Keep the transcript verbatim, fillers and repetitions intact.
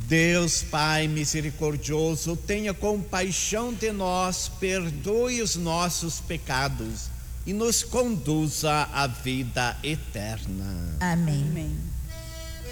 Deus Pai misericordioso, tenha compaixão de nós, perdoe os nossos pecados e nos conduza à vida eterna. Amém. Amém.